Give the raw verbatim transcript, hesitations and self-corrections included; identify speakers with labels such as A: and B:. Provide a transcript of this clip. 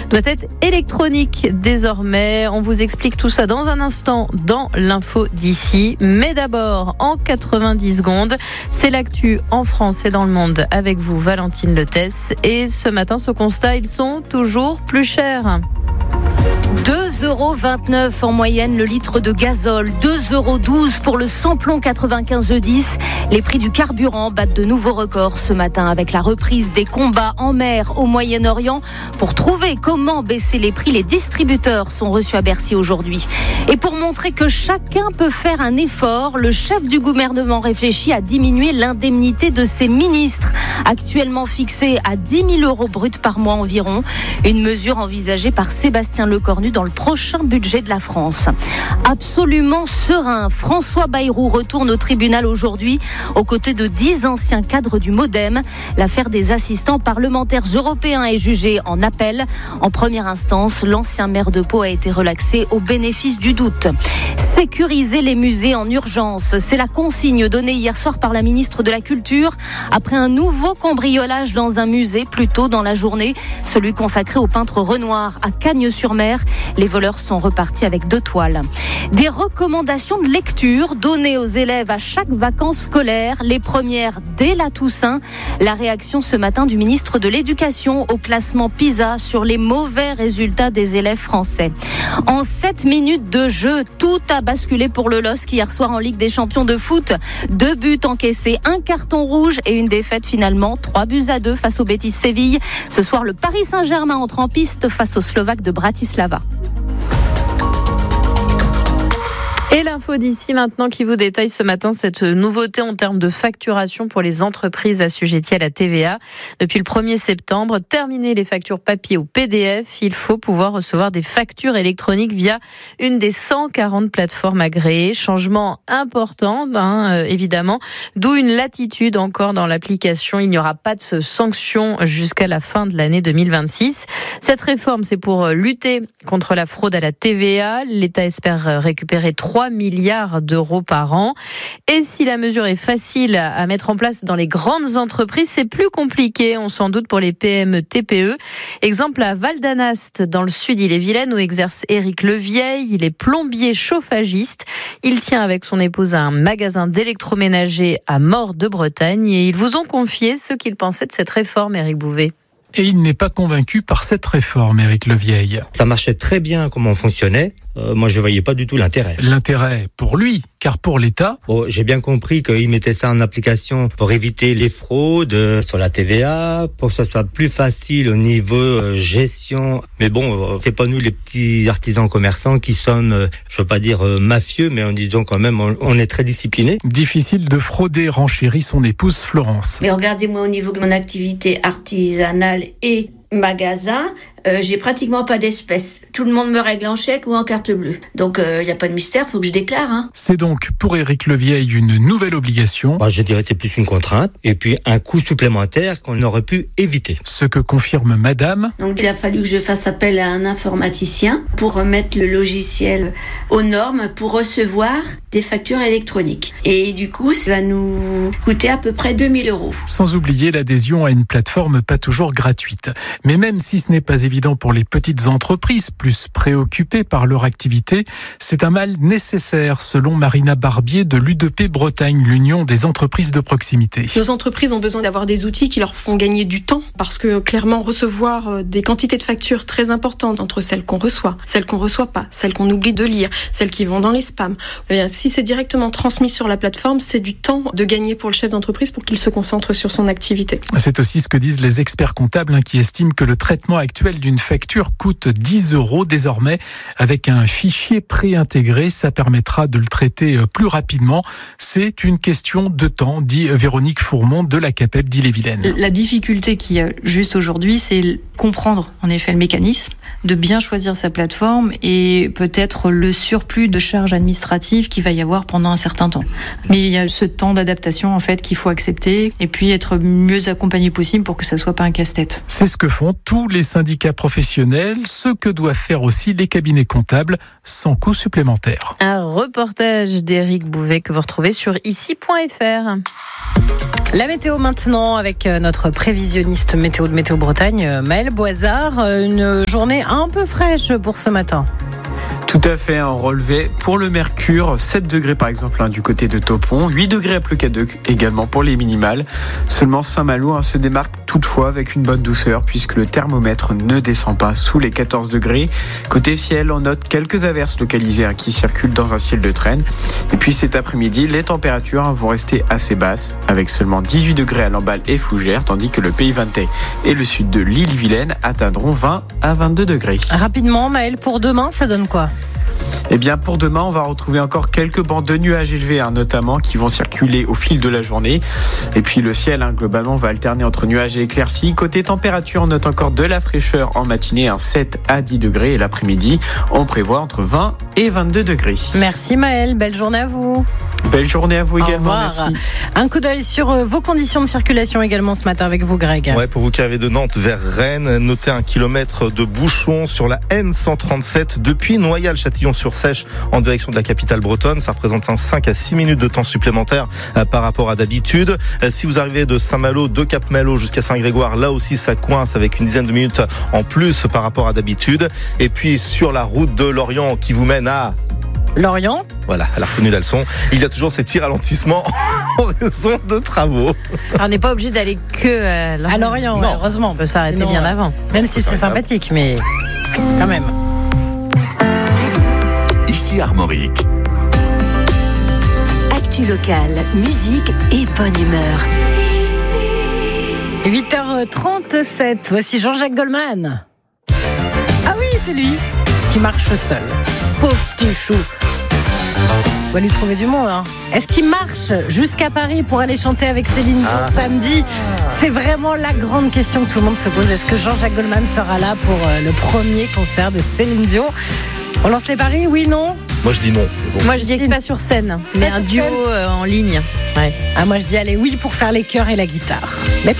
A: doit être électronique désormais. On vous explique tout ça dans un instant dans l'info d'ici. Mais d'abord, en quatre-vingt-dix secondes, c'est l'actu en France et dans le monde avec vous, Valentine Letesse. Et ce matin, ce constat, ils sont toujours plus chers.
B: deux euros vingt-neuf en moyenne le litre de gazole, deux euros douze pour le samplon quatre-vingt-quinze E dix. Les prix du carburant battent de nouveaux records ce matin avec la reprise des combats en mer au Moyen-Orient. Pour trouver comment baisser les prix, les distributeurs sont reçus à Bercy aujourd'hui. Et pour montrer que chacun peut faire un effort, le chef du gouvernement réfléchit à diminuer l'indemnité de ses ministres, actuellement fixée à dix mille euros bruts par mois environ. Une mesure envisagée par Sébastien Lecornu dans le prochain budget de la France. Absolument serein, François Bayrou retourne au tribunal aujourd'hui aux côtés de dix anciens cadres du MoDem. L'affaire des assistants parlementaires européens est jugée en appel. En première instance, l'ancien maire de Pau a été relaxé au bénéfice du doute. Sécuriser les musées en urgence, c'est la consigne donnée hier soir par la ministre de la Culture après un nouveau cambriolage dans un musée plus tôt dans la journée, celui consacré au peintre Renoir à Cagnes-sur-Mer. Les voleurs sont repartis avec deux toiles. Des recommandations de lecture données aux élèves à chaque vacances scolaires, les premières dès la Toussaint. La réaction ce matin du ministre de l'Éducation au classement PISA sur les mauvais résultats des élèves français. En sept minutes de jeu, tout a basculé pour le L O S C hier soir en Ligue des Champions de foot. Deux buts encaissés, un carton rouge et une défaite finalement, trois buts à deux face au Betis Séville. Ce soir, le Paris Saint-Germain entre en piste face aux Slovaques de Bratislava.
A: Et l'info d'ici maintenant qui vous détaille ce matin cette nouveauté en termes de facturation pour les entreprises assujetties à la T V A. Depuis le premier septembre, terminer les factures papier ou P D F, il faut pouvoir recevoir des factures électroniques via une des cent quarante plateformes agréées. Changement important, hein, euh, évidemment, d'où une latitude encore dans l'application. Il n'y aura pas de sanction jusqu'à la fin de l'année deux mille vingt-six. Cette réforme, c'est pour lutter contre la fraude à la T V A. L'État espère récupérer trois milliards d'euros par an. Et si la mesure est facile à mettre en place dans les grandes entreprises, c'est plus compliqué, on s'en doute, pour les P M E T P E. Exemple à Val d'Anast, dans le sud Ille-et-Vilaine, où exerce Éric Levieille. Il est plombier chauffagiste. Il tient avec son épouse un magasin d'électroménager à Mort de Bretagne et ils vous ont confié ce qu'ils pensaient de cette réforme, Éric Bouvet.
C: Et il n'est pas convaincu par cette réforme, Éric Levieille.
D: Ça marchait très bien comment on fonctionnait. Euh, moi, je voyais pas du tout l'intérêt.
C: L'intérêt pour lui, car pour l'État...
D: Oh, j'ai bien compris qu'il mettait ça en application pour éviter les fraudes euh, sur la T V A, pour que ce soit plus facile au niveau euh, gestion. Mais bon, euh, c'est pas nous les petits artisans commerçants qui sommes, euh, je veux pas dire euh, mafieux, mais on dit donc quand même, on, on est très disciplinés.
C: Difficile de frauder, renchérit son épouse Florence.
E: Mais regardez-moi au niveau de mon activité artisanale et magasin, euh, j'ai pratiquement pas d'espèces. Tout le monde me règle en chèque ou en carte bleue. Donc il euh, n'y a pas de mystère, faut que je déclare. Hein.
C: C'est donc pour Éric Levieille une nouvelle obligation.
D: Bah, je dirais que c'est plus une contrainte et puis un coût supplémentaire qu'on aurait pu éviter.
C: Ce que confirme madame.
E: Donc il a fallu que je fasse appel à un informaticien pour remettre le logiciel aux normes pour recevoir des factures électroniques. Et du coup, ça va nous coûter à peu près deux mille euros.
C: Sans oublier l'adhésion à une plateforme pas toujours gratuite. Mais même si ce n'est pas évident pour les petites entreprises, plus préoccupées par leur activité, c'est un mal nécessaire, selon Marina Barbier de l'U D P Bretagne, l'Union des entreprises de proximité.
F: Nos entreprises ont besoin d'avoir des outils qui leur font gagner du temps, parce que clairement, recevoir des quantités de factures très importantes entre celles qu'on reçoit, celles qu'on reçoit pas, celles qu'on oublie de lire, celles qui vont dans les spams. Eh bien, si c'est directement transmis sur la plateforme, c'est du temps de gagner pour le chef d'entreprise pour qu'il se concentre sur son activité.
C: C'est aussi ce que disent les experts comptables hein, qui estiment que le traitement actuel d'une facture coûte dix euros désormais. Avec un fichier préintégré, ça permettra de le traiter plus rapidement. C'est une question de temps, dit Véronique Fourmont de la CAPEB d'Ille-et-Vilaine.
G: La difficulté qu'il y a juste aujourd'hui, c'est comprendre en effet le mécanisme, de bien choisir sa plateforme et peut-être le surplus de charges administratives qu'il va y avoir pendant un certain temps. Mais il y a ce temps d'adaptation en fait qu'il faut accepter et puis être mieux accompagné possible pour que ça soit pas un casse-tête.
C: C'est ce que font tous les syndicats syndicats professionnels, ce que doivent faire aussi les cabinets comptables sans coût supplémentaire.
A: Un reportage d'Éric Bouvet que vous retrouvez sur ici point f r.
H: La météo maintenant avec notre prévisionniste météo de Météo Bretagne, Maël Boisard. Une journée un peu fraîche pour ce matin.
I: Tout à fait, un relevé pour le mercure, sept degrés par exemple hein, du côté de Topon, huit degrés à Pleucadeuc également pour les minimales. Seulement Saint-Malo hein, se démarque toutefois avec une bonne douceur puisque le thermomètre ne descend pas sous les quatorze degrés. Côté ciel, on note quelques averses localisées hein, qui circulent dans un ciel de traîne. Et puis cet après-midi, les températures hein, vont rester assez basses avec seulement dix-huit degrés à Lamballe et Fougères, tandis que le Pays Vintais et le sud de l'île-Vilaine atteindront vingt à vingt-deux degrés.
H: Rapidement, Maël, pour demain, ça donne quoi ?
I: Eh bien, pour demain, on va retrouver encore quelques bancs de nuages élevés, hein, notamment, qui vont circuler au fil de la journée. Et puis, le ciel, hein, globalement, va alterner entre nuages et éclaircies. Côté température, on note encore de la fraîcheur en matinée, hein, sept à dix degrés. Et l'après-midi, on prévoit entre vingt et vingt-deux degrés.
H: Merci Maël, belle journée à vous.
I: Belle journée à vous
H: Au
I: également,
H: revoir.
I: merci.
H: Un coup d'œil sur vos conditions de circulation également ce matin avec vous, Greg.
J: Ouais, pour vous qui arrivez de Nantes vers Rennes, notez un kilomètre de bouchon sur la N cent trente-sept depuis Noyal-Châtillon-sur-Sèche en direction de la capitale bretonne. Ça représente un cinq à six minutes de temps supplémentaire euh, par rapport à d'habitude. Euh, si vous arrivez de Saint-Malo, de Cap-Malo jusqu'à Saint-Grégoire, là aussi ça coince avec une dizaine de minutes en plus par rapport à d'habitude. Et puis sur la route de Lorient qui vous mène à
H: Lorient.
J: Voilà, à la retenue d'Alson, il y a toujours ces petits ralentissements en raison de travaux.
A: Alors, on n'est pas obligé d'aller que euh,
H: À Lorient, ouais, heureusement.
A: On peut s'arrêter
H: Sinon,
A: bien
H: euh,
A: avant.
H: Même si c'est sympathique, mais quand même.
K: Ici Armorique.
L: Actu locale, musique et bonne humeur.
H: huit heures trente-sept, voici Jean-Jacques Goldman. Ah oui, c'est lui qui marche seul. Pauvre petit chou. On va lui trouver du monde. Hein. Est-ce qu'il marche jusqu'à Paris pour aller chanter avec Céline Dion ah. samedi ? C'est vraiment la grande question que tout le monde se pose. Est-ce que Jean-Jacques Goldman sera là pour le premier concert de Céline Dion ? On lance les paris, oui, non ?
J: Moi je dis non.
A: Bon. Moi je dis pas sur scène, mais pas un duo euh, en ligne. Ouais.
H: Ah, moi je dis allez oui pour faire les chœurs et la guitare. Mais